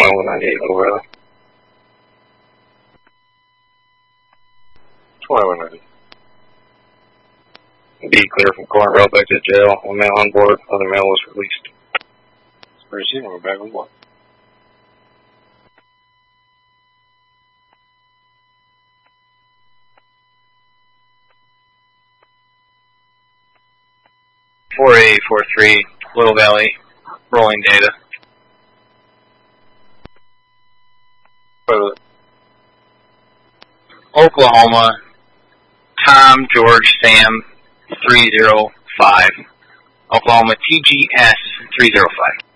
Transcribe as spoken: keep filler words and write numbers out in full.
twenty-one ninety-eight, Little Valley. twenty-one ninety. Be clear from Corinth Rail back to jail. One male on board, other male was released. Receiving, we're back on board. four A four three, Little Valley, rolling data. Oklahoma, Tom, George, Sam, three zero five. Oklahoma, T G S three zero five.